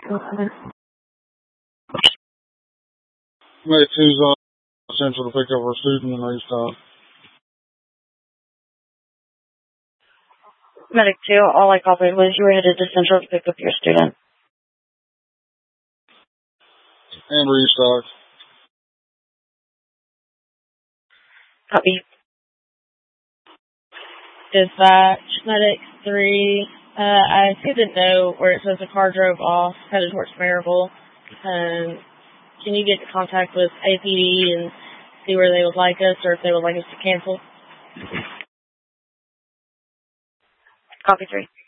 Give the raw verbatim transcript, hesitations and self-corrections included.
Okay. Medic two's on Central to pick up our student and restock. Medic two, all I copied was you were headed to Central to pick up your student. And restock. Copy. Dispatch, Medic three, uh, I see the note where it says the car drove off, headed towards Maryville. Um, can you get in contact with A P D and see where they would like us, or if they would like us to cancel? Copy three.